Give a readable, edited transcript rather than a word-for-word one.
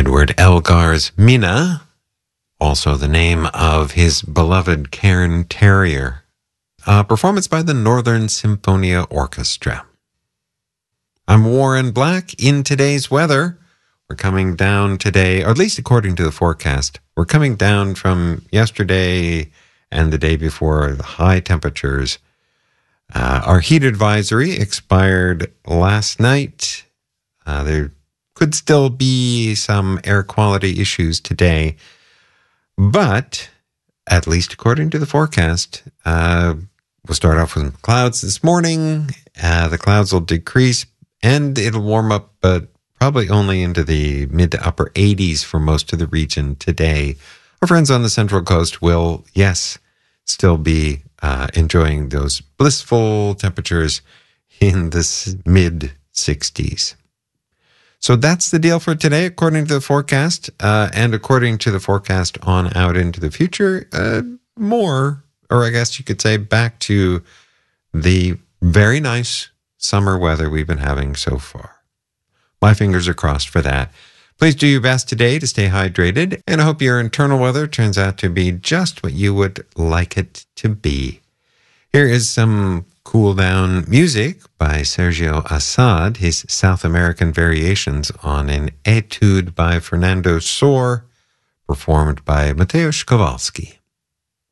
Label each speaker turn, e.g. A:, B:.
A: Edward Elgar's Mina, also the name of his beloved Cairn Terrier. A performance by the Northern Symphonia Orchestra. I'm Warren Black. In today's weather, we're coming down today, or at least according to the forecast, we're coming down from yesterday and the day before, the high temperatures. Our heat advisory expired last night. There could still be some air quality issues today, but at least according to the forecast, we'll start off with some clouds this morning. The clouds will decrease and it'll warm up, but probably only into the mid to upper 80s for most of the region today. Our friends on the Central Coast will, yes, still be enjoying those blissful temperatures in the mid 60s. So that's the deal for today, according to the forecast, and according to the forecast on out into the future, more, or I guess you could say back to the very nice summer weather we've been having so far. My fingers are crossed for that. Please do your best today to stay hydrated, and I hope your internal weather turns out to be just what you would like it to be. Here is some cool down music by Sergio Assad, his South American variations on an etude by Fernando Sor, performed by Mateusz Kowalski.